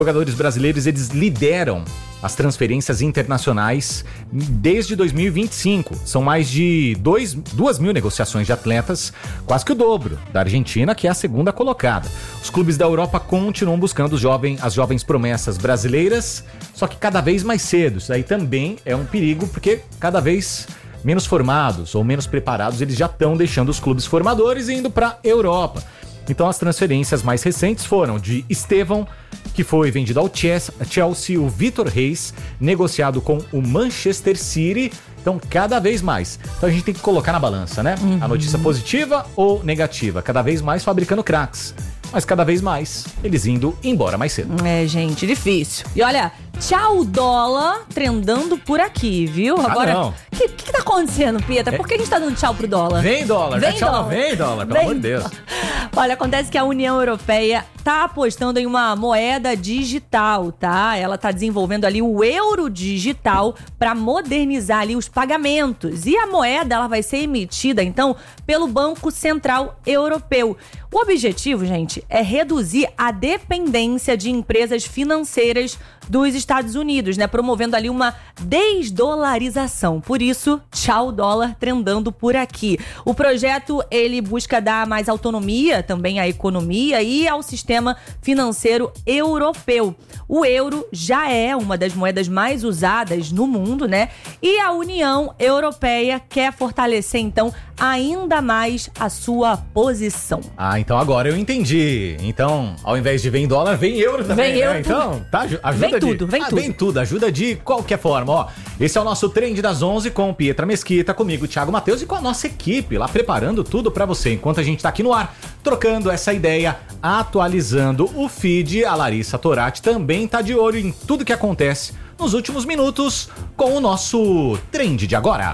Jogadores brasileiros, eles lideram as transferências internacionais desde 2025. São mais de 2 mil negociações de atletas, quase que o dobro da Argentina, que é a segunda colocada. Os clubes da Europa continuam buscando as jovens promessas brasileiras, só que cada vez mais cedo. Isso aí também é um perigo, porque cada vez menos formados ou menos preparados, eles já estão deixando os clubes formadores e indo para a Europa. Então as transferências mais recentes foram de Estevão, que foi vendido ao Chelsea, o Vitor Reis, negociado com o Manchester City. Então, cada vez mais. Então a gente tem que colocar na balança, né? A notícia positiva ou negativa. Cada vez mais fabricando craques. Mas cada vez mais eles indo embora mais cedo. É, gente, difícil. E olha, tchau dólar trendando por aqui, viu? Agora, o que tá acontecendo, Pietra? Por que a gente tá dando tchau pro dólar? Vem dólar, vem tchau, dólar. Vem dólar, pelo amor de Deus. Olha, acontece que a União Europeia tá apostando em uma moeda digital, tá? Ela tá desenvolvendo ali o euro digital para modernizar ali os pagamentos. E a moeda, ela vai ser emitida, então, pelo Banco Central Europeu. O objetivo, gente, é reduzir a dependência de empresas financeiras dos Estados Unidos, né? Promovendo ali uma desdolarização. Por isso, tchau dólar trendando por aqui. O projeto, ele busca dar mais autonomia também à economia e ao sistema financeiro europeu. O euro já é uma das moedas mais usadas no mundo, né? E a União Europeia quer fortalecer, então, ainda mais a sua posição. Ah, então agora eu entendi. Então, ao invés de vem dólar, vem euro também. Vem euro. Né? Então, tá, ajuda Vem tudo. Ajuda de qualquer forma, ó. Esse é o nosso Trend das 11 com Pietra Mesquita, comigo, Thiago Matheus, e com a nossa equipe lá preparando tudo pra você. Enquanto a gente tá aqui no ar, trocando essa ideia, atualizando o feed, a Larissa Torati também tá de olho em tudo que acontece nos últimos minutos com o nosso Trend de agora.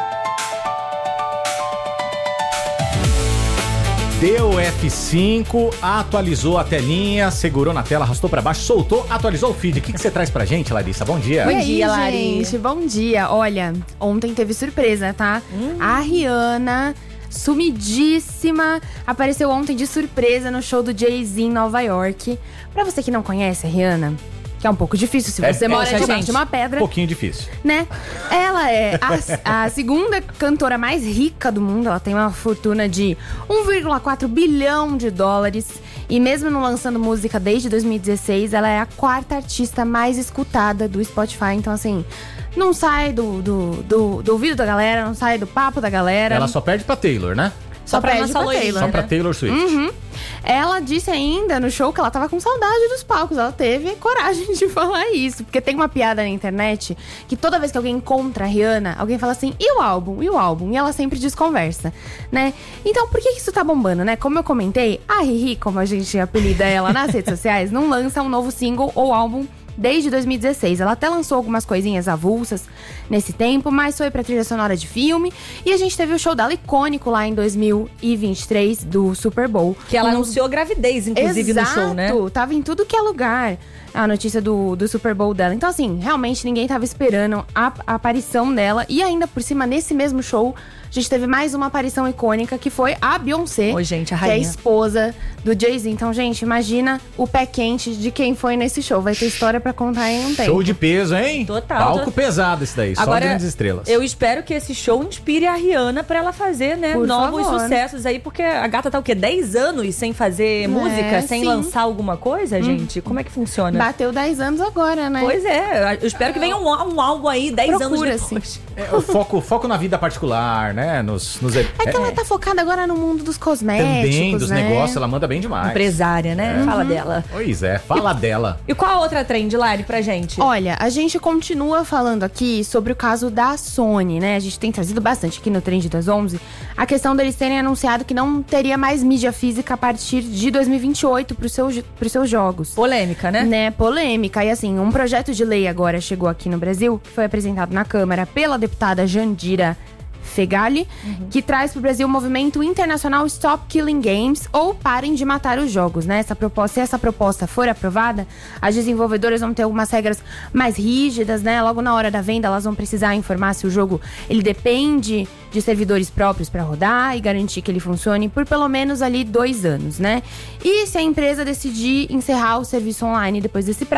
Deu F5, atualizou a telinha, segurou na tela, arrastou pra baixo, soltou, atualizou o feed. O que você traz pra gente, Larissa? Bom dia. Bom dia, gente. Bom dia. Olha, ontem teve surpresa, tá? A Rihanna, sumidíssima, apareceu ontem de surpresa no show do Jay-Z em Nova York. Pra você que não conhece a Rihanna, que é um pouco difícil se você mora debaixo de uma pedra. Um pouquinho difícil. Né? Ela é a segunda cantora mais rica do mundo. Ela tem uma fortuna de 1,4 bilhão de dólares. E mesmo não lançando música desde 2016, ela é a quarta artista mais escutada do Spotify. Então, assim, não sai do ouvido da galera, não sai do papo da galera. Ela só perde pra Taylor, né? Só perde pra Taylor. Só pra Taylor Swift. Ela disse ainda no show que ela tava com saudade dos palcos. Ela teve coragem de falar isso. Porque tem uma piada na internet que toda vez que alguém encontra a Rihanna, alguém fala assim, e o álbum? E o álbum? E ela sempre desconversa, né? Então, por que isso tá bombando, né? Como eu comentei, a Riri, como a gente apelida ela nas redes sociais, não lança um novo single ou álbum desde 2016. Ela até lançou algumas coisinhas avulsas nesse tempo, mas foi pra trilha sonora de filme. E a gente teve o show dela icônico lá em 2023, do Super Bowl. Que ela anunciou gravidez, inclusive, no show, né? Tava em tudo que é lugar a notícia do Super Bowl dela. Então, assim, realmente ninguém tava esperando a aparição dela. E ainda por cima, nesse mesmo show, a gente teve mais uma aparição icônica, que foi a Beyoncé. Oi, gente, a rainha. Que é a esposa do Jay-Z. Então, gente, imagina o pé quente de quem foi nesse show. Vai ter história pra contar em um tempo. Show de peso, hein? Total. Palco pesado esse daí, agora, só grandes estrelas. Eu espero que esse show inspire a Rihanna pra ela fazer, né, novos sucessos aí. Porque a gata tá o quê? 10 anos sem fazer música, sem lançar alguma coisa, gente? Como é que funciona? Bateu 10 anos agora, né? Pois é, eu espero que venha um álbum aí 10 anos depois. Assim. O foco na vida particular, né? É que ela tá focada agora no mundo dos cosméticos, também, dos negócios, ela manda bem demais. Empresária, né? Fala dela. Pois é, fala dela. E qual a outra trend, Lari, pra gente? Olha, a gente continua falando aqui sobre o caso da Sony, né? A gente tem trazido bastante aqui no Trend das 11 a questão deles terem anunciado que não teria mais mídia física a partir de 2028 pros seus jogos. Polêmica, né? Polêmica. E assim, um projeto de lei agora chegou aqui no Brasil, que foi apresentado na Câmara pela deputada Jandira Fegali, que traz para o Brasil o movimento internacional Stop Killing Games, ou Parem de Matar os Jogos, né? Se essa proposta for aprovada, as desenvolvedoras vão ter algumas regras mais rígidas, né? Logo na hora da venda, elas vão precisar informar se o jogo ele depende de servidores próprios para rodar e garantir que ele funcione por pelo menos ali 2 anos, né? E se a empresa decidir encerrar o serviço online depois desse prazo,